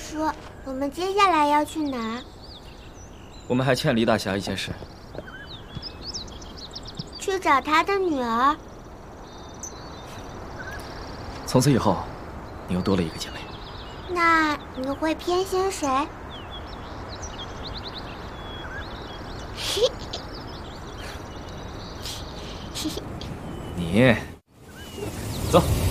叔，我们接下来要去哪儿？ 我们还欠李大侠一件事。 去找他的女儿。 从此以后，你又多了一个姐妹。 那你会偏心谁？ 你，走。